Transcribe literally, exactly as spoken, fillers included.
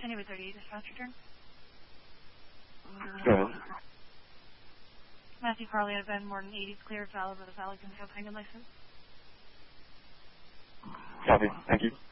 Anyway, thirty-eight, dispatch return. Go ahead. Matthew Carley out of Bend, Morton, eighty, cleared, valid with a valid concealed handgun license. Copy. Thank you.